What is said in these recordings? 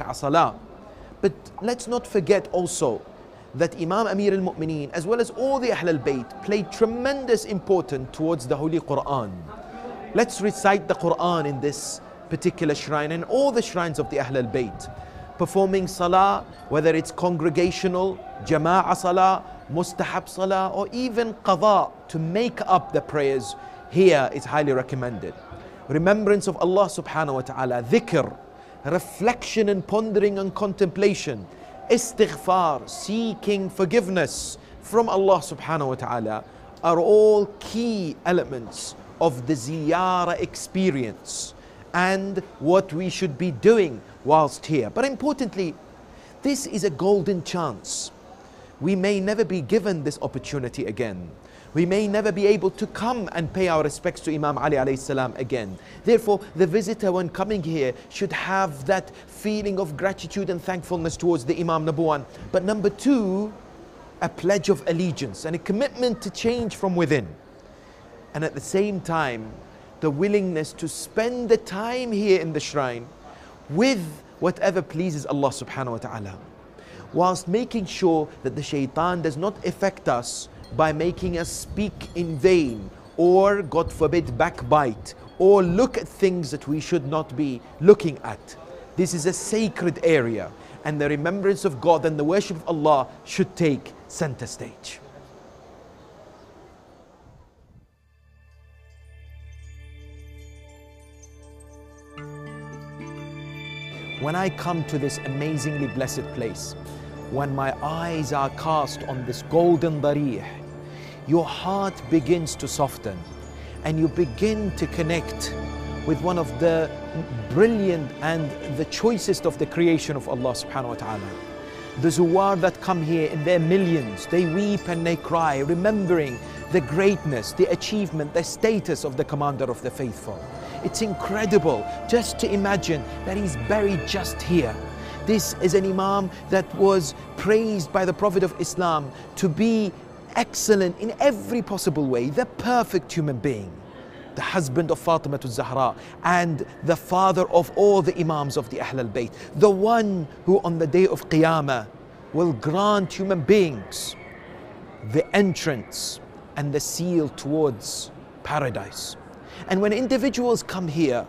salah. But let's not forget also that Imam Amir al-Mu'mineen, as well as all the Ahl al-Bayt, played tremendous importance towards the Holy Quran. Let's recite the Quran in this particular shrine and all the shrines of the Ahl al-Bayt. Performing salah, whether it's congregational, jama'ah salah, mustahab salah, or even qada, to make up the prayers, here is highly recommended. Remembrance of Allah subhanahu wa ta'ala, dhikr, reflection and pondering and contemplation, istighfar, seeking forgiveness from Allah subhanahu wa ta'ala, are all key elements of the ziyarah experience and what we should be doing whilst here. But importantly, this is a golden chance. We may never be given this opportunity again. We may never be able to come and pay our respects to Imam Ali alayhi salam again. Therefore, the visitor when coming here should have that feeling of gratitude and thankfulness towards the Imam, number one. But number two, a pledge of allegiance and a commitment to change from within. And at the same time, the willingness to spend the time here in the shrine with whatever pleases Allah subhanahu wa ta'ala, whilst making sure that the shaitan does not affect us by making us speak in vain, or God forbid backbite, or look at things that we should not be looking at. This is a sacred area, and the remembrance of God and the worship of Allah should take center stage. When I come to this amazingly blessed place, when my eyes are cast on this golden darih, your heart begins to soften and you begin to connect with one of the brilliant and the choicest of the creation of Allah subhanahu wa ta'ala. The zuwar that come here in their millions, they weep and they cry, remembering the greatness, the achievement, the status of the commander of the faithful. It's incredible just to imagine that he's buried just here. This is an Imam that was praised by the Prophet of Islam to be excellent in every possible way, the perfect human being, the husband of Fatima al-Zahra and the father of all the Imams of the Ahl al-Bayt, the one who on the day of Qiyamah will grant human beings the entrance and the seal towards paradise. And when individuals come here,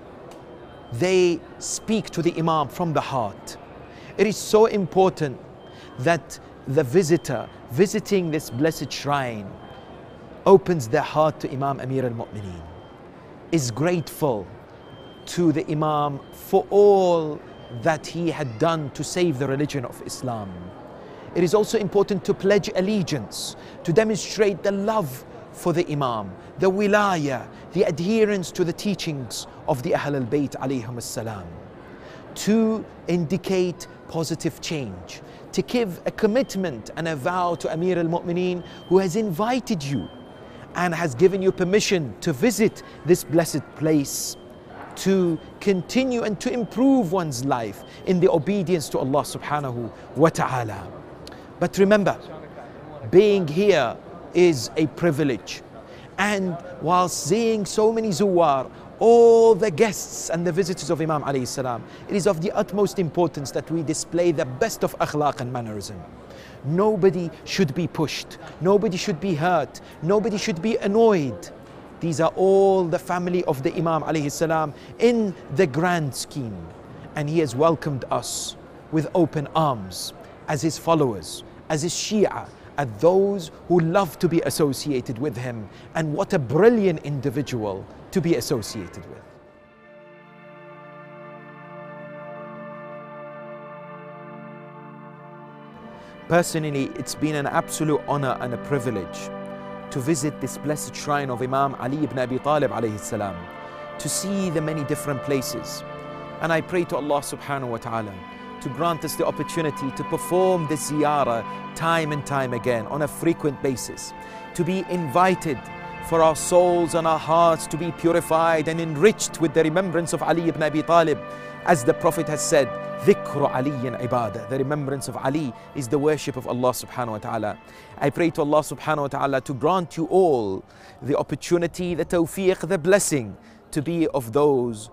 they speak to the Imam from the heart. It is so important that the visitor visiting this blessed shrine opens their heart to Imam Amir al-Mu'mineen, is grateful to the Imam for all that he had done to save the religion of Islam. It is also important to pledge allegiance, to demonstrate the love for the Imam, the wilayah, the adherence to the teachings of the Ahl al-Bayt alayhim as-salam, to indicate positive change, to give a commitment and a vow to Amir al-Mu'mineen, who has invited you and has given you permission to visit this blessed place, to continue and to improve one's life in the obedience to Allah subhanahu wa ta'ala. But remember, being here is a privilege. And while seeing so many zuwar, all the guests and the visitors of Imam alayhi salam, it is of the utmost importance that we display the best of akhlaq and mannerism. Nobody should be pushed, nobody should be hurt, nobody should be annoyed. These are all the family of the Imam alayhi salam in the grand scheme. And he has welcomed us with open arms as his followers, as his Shia, as those who love to be associated with him. And what a brilliant individual to be associated with. Personally, it's been an absolute honor and a privilege to visit this blessed shrine of Imam Ali ibn Abi Talib alayhi salam, to see the many different places. And I pray to Allah subhanahu wa ta'ala to grant us the opportunity to perform this ziyarah time and time again on a frequent basis, to be invited for our souls and our hearts to be purified and enriched with the remembrance of Ali ibn Abi Talib. As the Prophet has said, ذِكْرُ عَلِيٍّ عِبَادَةً, the remembrance of Ali is the worship of Allah subhanahu wa ta'ala. I pray to Allah subhanahu wa ta'ala to grant you all the opportunity, the tawfiq, the blessing to be of those